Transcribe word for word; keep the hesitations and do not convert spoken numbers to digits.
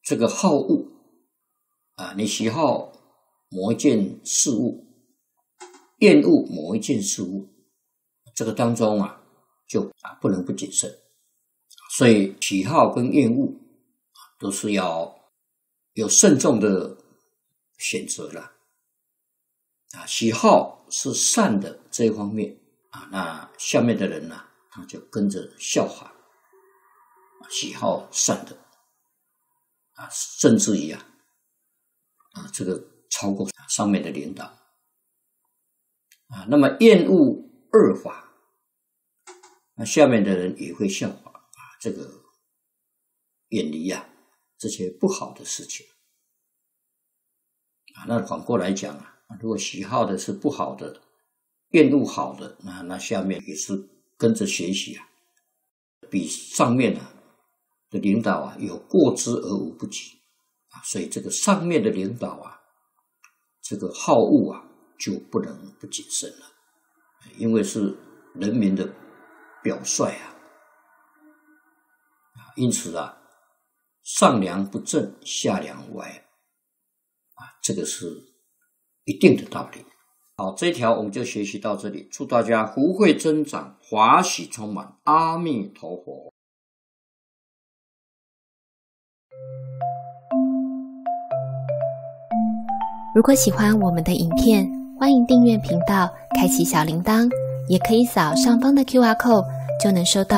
这个好恶啊，你喜好某一件事物，厌恶某一件事物，这个当中啊，就啊不能不谨慎。所以喜好跟厌恶都是要有慎重的选择了。啊，喜好是善的这一方面啊，那下面的人呢、啊，他就跟着效法，啊，喜好善的啊，甚至于啊，啊这个超过上面的领导啊，那么厌恶恶法，那下面的人也会效法啊，这个远离啊这些不好的事情啊，那反过来讲啊。如果喜好的是不好的，厌恶好的，那那下面也是跟着学习啊，比上面啊的领导啊有过之而无不及啊，所以这个上面的领导啊，这个好恶啊就不能不谨慎了，因为是人民的表率啊，因此啊，上梁不正下梁歪啊，这个是一定的道理。好，这一条我们就学习到这里，祝大家福慧增长，华喜充满，阿弥陀佛。 如果喜欢我们的影片，欢迎订阅频道，开启小铃铛，也可以扫上方的 Q R code，就能收到